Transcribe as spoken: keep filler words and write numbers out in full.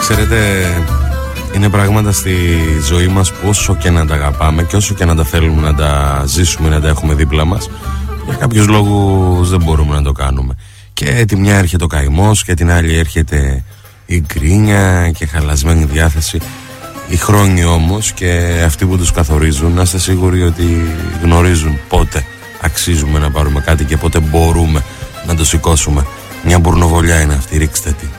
Ξέρετε, είναι πράγματα στη ζωή μας που όσο και να τα αγαπάμε και όσο και να τα θέλουμε να τα ζήσουμε, να τα έχουμε δίπλα μας, για κάποιους λόγους δεν μπορούμε να το κάνουμε. Και τη μια έρχεται ο καημός και την άλλη έρχεται η γκρίνια και χαλασμένη διάθεση. Οι χρόνοι όμως και αυτοί που τους καθορίζουν, να είστε σίγουροι ότι γνωρίζουν πότε αξίζουμε να πάρουμε κάτι και πότε μπορούμε να το σηκώσουμε. Μια μπουρνοβολιά είναι αυτή, ρίξτε τη.